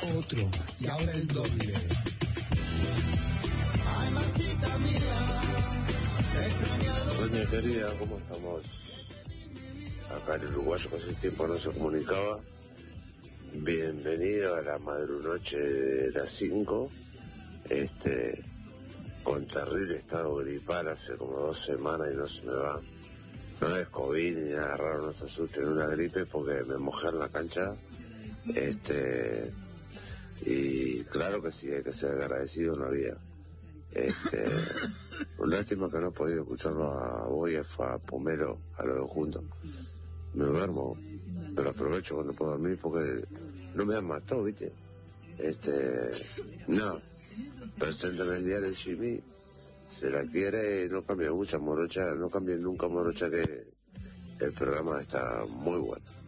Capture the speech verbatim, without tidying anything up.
otro, y ahora el doble. Ay, masita mía, extrañado. Sonia querida, ¿cómo estamos? Acá en Uruguayo, que hace tiempo no se comunicaba. Bienvenido a la madrunoche de las cinco. Este, con terrible estado gripal hace como dos semanas y no se me va. No es COVID ni nada raro, no se asusten, una gripe porque me mojé en la cancha. Este, y claro que sí, hay que ser agradecido, no había. Este, una lástima que no he podido escucharlo a Boyef, a Pomero, a los dos juntos. Me duermo, pero aprovecho cuando puedo dormir porque no me han matado, ¿viste? Este, no, presenten el diario el Jimmy, se la quiere, no cambia mucha morocha, no cambia nunca morocha, que el programa está muy bueno.